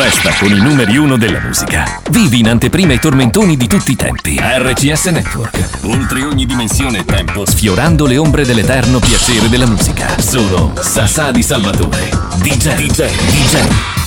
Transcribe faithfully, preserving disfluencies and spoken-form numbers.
festa con i numeri uno della musica. Vivi in anteprima i tormentoni di tutti i tempi. R C S Network. Oltre ogni dimensione e tempo, sfiorando le ombre dell'eterno piacere della musica. Sono Sassà di Salvatore. D J, D J, D J.